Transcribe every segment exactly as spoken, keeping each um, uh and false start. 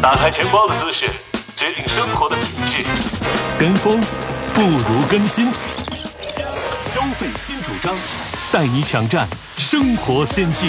打开钱包的姿势决定生活的品质， 跟风不如更新。消费新主张，带你抢占生活先机。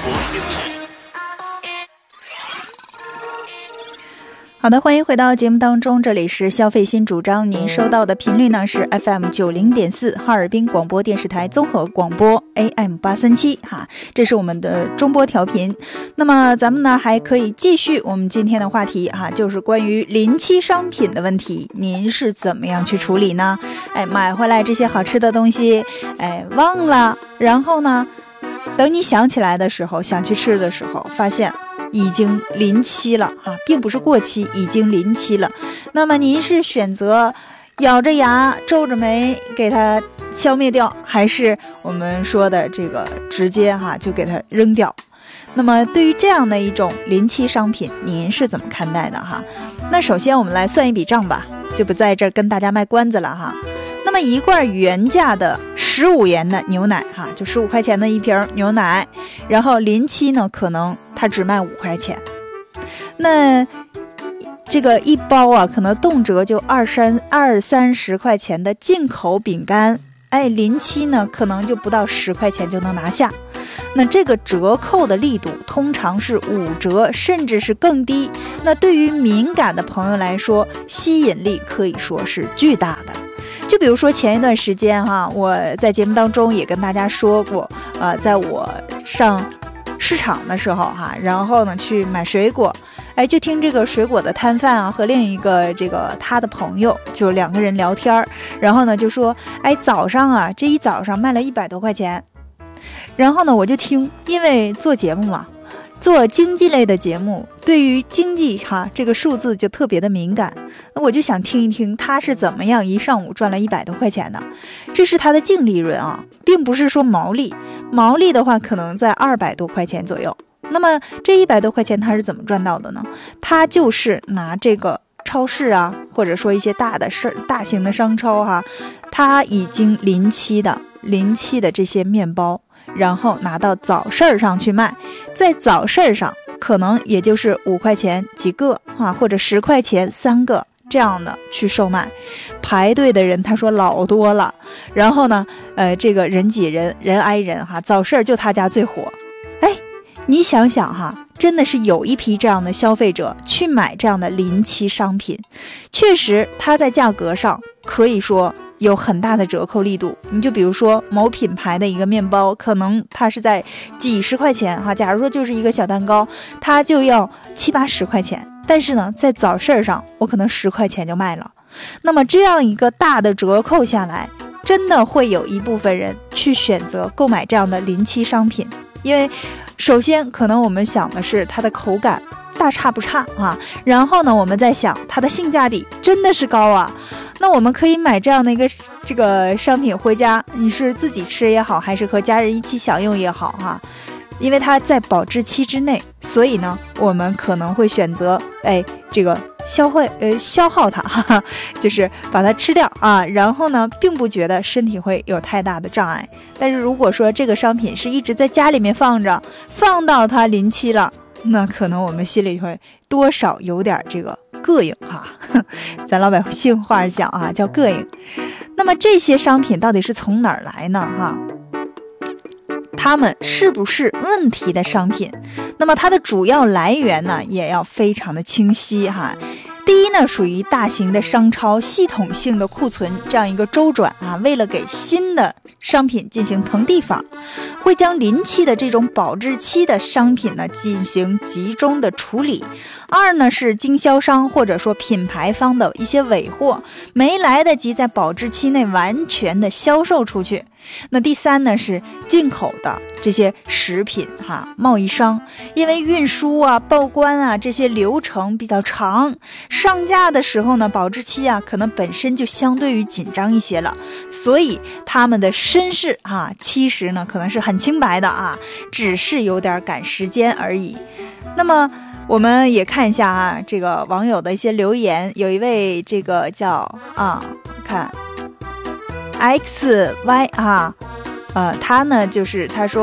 好的，欢迎回到节目当中，这里是消费新主张，您收到的频率呢是 F M 九零点四 哈尔滨广播电视台综合广播 A M 八三七哈，这是我们的中波调频。那么咱们呢还可以继续我们今天的话题哈，就是关于临期商品的问题，您是怎么样去处理呢？哎，买回来这些好吃的东西，哎，忘了，然后呢，等你想起来的时候，想去吃的时候，发现已经临期了啊，并不是过期，已经临期了。那么您是选择咬着牙皱着眉给它消灭掉，还是我们说的这个直接哈、啊、就给它扔掉？那么对于这样的一种临期商品，您是怎么看待的哈？那首先我们来算一笔账吧，就不在这儿跟大家卖关子了哈。那么一罐原价的十五元的牛奶哈，就十五块钱的一瓶牛奶，然后临期呢可能它只卖五块钱，那这个一包啊可能动辄就二三二三十块钱的进口饼干，哎，临期呢可能就不到十块钱就能拿下。那这个折扣的力度通常是五折甚至是更低，那对于敏感的朋友来说，吸引力可以说是巨大的。就比如说前一段时间哈，我在节目当中也跟大家说过，呃，在我上市场的时候哈，然后呢去买水果，哎，就听这个水果的摊贩啊和另一个这个他的朋友，就两个人聊天，然后呢就说，哎，早上啊这一早上卖了一百多块钱，然后呢我就听，因为做节目嘛。做经济类的节目，对于经济哈这个数字就特别的敏感，那我就想听一听他是怎么样一上午赚了一百多块钱的，这是他的净利润啊，并不是说毛利，毛利的话可能在二百多块钱左右。那么这一百多块钱他是怎么赚到的呢？他就是拿这个超市啊，或者说一些大的市大型的商超哈、啊，他已经临期的临期的这些面包。然后拿到早市上去卖，在早市上可能也就是五块钱几个啊，或者十块钱三个这样的去售卖，排队的人他说老多了，然后呢，呃，这个人挤人，人挨人哈，早市就他家最火。哎，你想想哈，真的是有一批这样的消费者去买这样的临期商品，确实它在价格上可以说有很大的折扣力度。你就比如说某品牌的一个面包，可能它是在几十块钱哈，假如说就是一个小蛋糕，它就要七八十块钱，但是呢在早市上我可能十块钱就卖了。那么这样一个大的折扣下来，真的会有一部分人去选择购买这样的临期商品，因为首先可能我们想的是它的口感大差不差啊，然后呢我们在想它的性价比真的是高啊，那我们可以买这样的一个这个商品回家，你是自己吃也好，还是和家人一起享用也好哈、啊，因为它在保质期之内，所以呢我们可能会选择哎这个消费呃消耗它哈哈，就是把它吃掉啊，然后呢并不觉得身体会有太大的障碍。但是如果说这个商品是一直在家里面放着，放到它临期了，那可能我们心里会多少有点这个膈应哈，咱老百姓话讲啊叫膈应。那么这些商品到底是从哪儿来呢哈？它们是不是问题的商品？那么它的主要来源呢也要非常的清晰哈。第一呢，属于大型的商超系统性的库存这样一个周转啊，为了给新的商品进行腾地方，会将临期的这种保质期的商品呢进行集中的处理。二呢是经销商或者说品牌方的一些尾货没来得及在保质期内完全的销售出去。那第三呢是进口的这些食品哈，贸易商因为运输啊报关啊这些流程比较长，上架的时候呢保质期啊可能本身就相对于紧张一些了，所以他们的身世啊其实呢可能是很清白的啊，只是有点赶时间而已。那么我们也看一下啊这个网友的一些留言，有一位这个叫啊看 X Y 啊呃他呢就是他说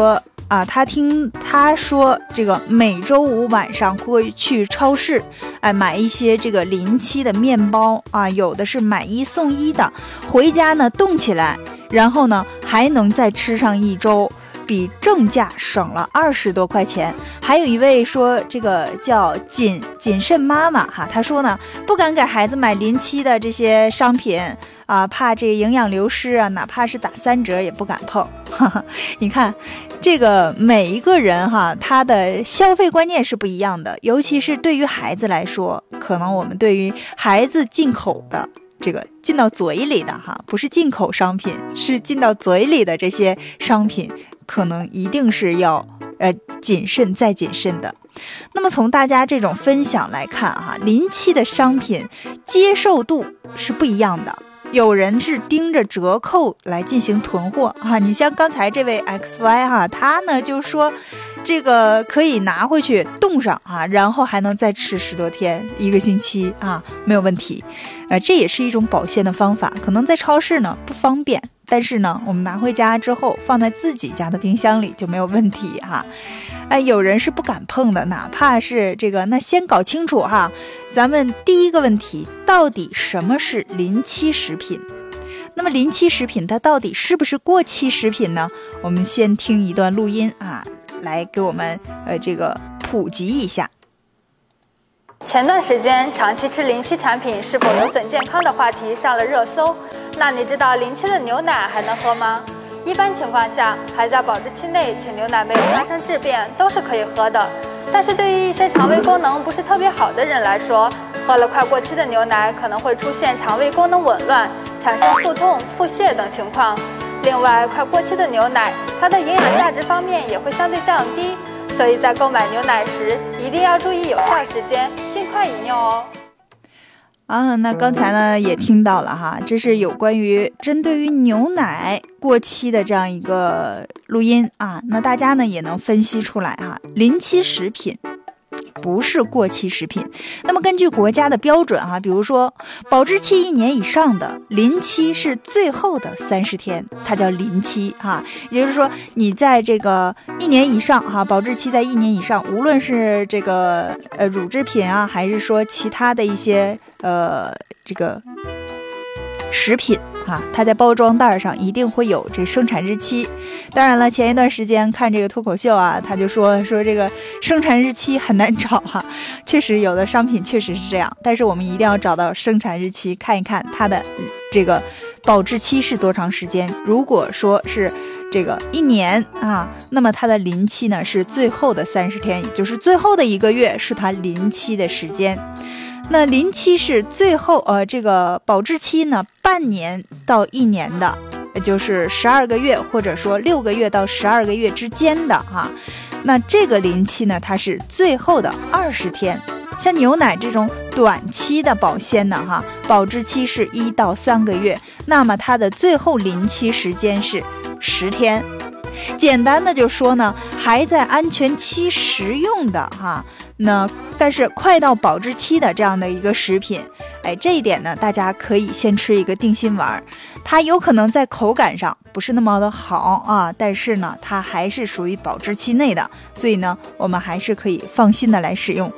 啊，他听他说这个每周五晚上会去超市，哎，买一些这个临期的面包啊，有的是买一送一的，回家呢冻起来，然后呢还能再吃上一周。比正价省了二十多块钱。还有一位说这个叫谨谨慎妈妈哈，她说呢不敢给孩子买临期的这些商品啊，怕这个营养流失啊，哪怕是打三折也不敢碰。哈哈，你看这个每一个人哈，他的消费观念是不一样的，尤其是对于孩子来说，可能我们对于孩子进口的这个进到嘴里的哈，不是进口商品，是进到嘴里的这些商品，可能一定是要呃谨慎再谨慎的。那么从大家这种分享来看哈，临期的商品接受度是不一样的。有人是盯着折扣来进行囤货啊，你像刚才这位 X Y 哈，他呢就说这个可以拿回去冻上啊，然后还能再吃十多天，一个星期啊，没有问题。呃，这也是一种保鲜的方法，可能在超市呢不方便，但是呢，我们拿回家之后放在自己家的冰箱里就没有问题哈。哎，有人是不敢碰的，哪怕是这个，那先搞清楚哈。咱们第一个问题，到底什么是临期食品？那么临期食品它到底是不是过期食品呢？我们先听一段录音啊，来给我们呃这个普及一下。 前段时间，长期吃临期产品是否有损健康的话题上了热搜。那你知道临期的牛奶还能喝吗？一般情况下，还在保质期内且牛奶没有发生质变，都是可以喝的。但是对于一些肠胃功能不是特别好的人来说，喝了快过期的牛奶可能会出现肠胃功能紊乱，产生腹痛、腹泻等情况。另外，快过期的牛奶，它的营养价值方面也会相对降低，所以在购买牛奶时一定要注意有效时间，尽快饮用哦。 啊，那刚才呢也听到了哈，这是有关于针对于牛奶过期的这样一个录音啊，那大家呢也能分析出来哈，临期食品不是过期食品。那么根据国家的标准哈，比如说保质期一年以上的临期是最后的三十天，它叫临期哈，也就是说你在这个一年以上哈，保质期在一年以上，无论是这个呃乳制品啊，还是说其他的一些呃这个食品啊，它在包装袋上一定会有这生产日期。当然了，前一段时间看这个脱口秀啊，他就说说这个生产日期很难找哈、啊，确实有的商品确实是这样，但是我们一定要找到生产日期，看一看它的这个保质期是多长时间。如果说是这个一年啊，那么它的临期呢是最后的三十天，也就是最后的一个月是它临期的时间。那临期是最后呃这个保质期呢半年到一年的，也就是十二个月或者说六个月到十二个月之间的哈。那这个临期呢它是最后的二十天。像牛奶这种短期的保鲜呢哈，保质期是一到三个月，那么它的最后临期时间是十天。简单的就说呢，还在安全期食用的哈，那但是快到保质期的这样的一个食品，哎，这一点呢，大家可以先吃一个定心丸，它有可能在口感上不是那么的好啊，但是呢，它还是属于保质期内的，所以呢，我们还是可以放心的来使用。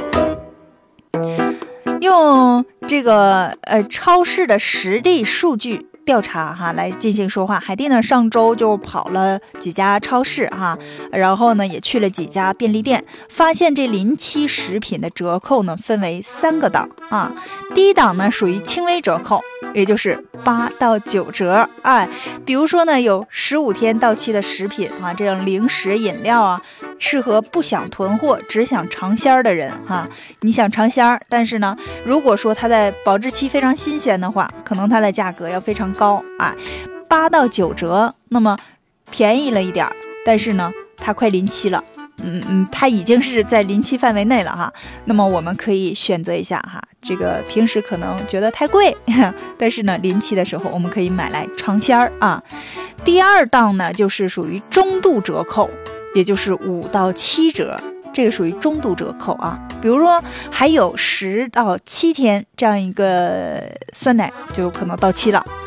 用这个呃超市的实地数据调查哈来进行说话。海蒂呢上周就跑了几家超市哈，然后呢也去了几家便利店，发现这临期食品的折扣呢分为三个档啊。第一档呢属于轻微折扣，也就是八到九折，哎，比如说呢有十五天到期的食品啊，这样零食饮料啊，适合不想囤货只想尝鲜的人哈。你想尝鲜，但是呢如果说它在保质期非常新鲜的话，可能它的价格要非常高啊，八到九折，那么便宜了一点，但是呢它快临期了，嗯嗯，它已经是在临期范围内了哈。那么我们可以选择一下哈，这个平时可能觉得太贵，但是呢临期的时候我们可以买来尝鲜儿啊。第二档呢就是属于中度折扣，也就是五到七折，这个属于中度折扣啊。比如说还有十到七天这样一个酸奶就可能到期了。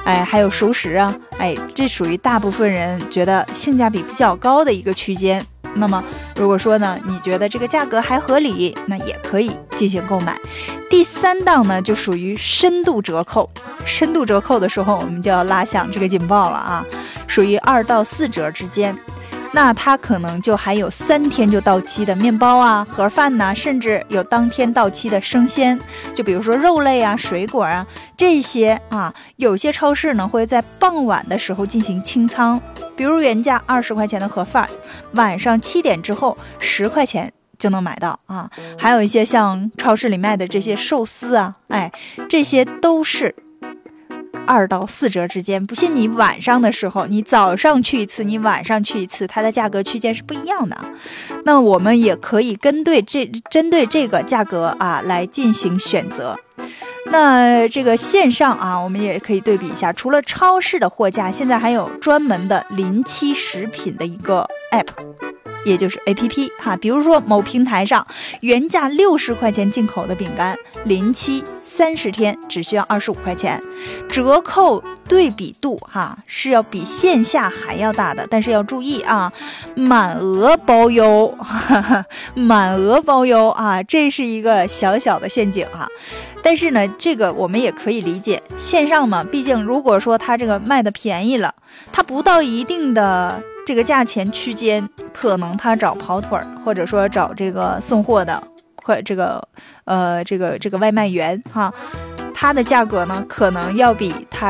哎，还有熟食啊，哎，这属于大部分人觉得性价比比较高的一个区间。那么如果说呢，你觉得这个价格还合理，那也可以进行购买。第三档呢，就属于深度折扣。深度折扣的时候，我们就要拉响这个警报了啊，属于二到四折之间。那它可能就还有三天就到期的面包啊、盒饭呐、啊，甚至有当天到期的生鲜，就比如说肉类啊、水果啊这些啊。有些超市呢会在傍晚的时候进行清仓，比如原价二十块钱的盒饭，晚上七点之后十块钱就能买到啊。还有一些像超市里卖的这些寿司啊，哎，这些都是二到四折之间。不信你晚上的时候，你早上去一次，你晚上去一次，它的价格区间是不一样的。那我们也可以跟对这针对这个价格啊来进行选择。那这个线上啊，我们也可以对比一下，除了超市的货架，现在还有专门的临期食品的一个 app， 也就是 A P P 哈。比如说某平台上原价六十块钱进口的饼干，临期三十天只需要二十五块钱，折扣对比度哈是要比线下还要大的。但是要注意啊，满额包邮，哈哈，满额包邮啊，这是一个小小的陷阱啊。但是呢，这个我们也可以理解，线上嘛，毕竟如果说它这个卖的便宜了，它不到一定的这个价钱区间，可能他找跑腿儿，或者说找这个送货的，或这个呃这个这个外卖员哈，它的价格呢可能要比它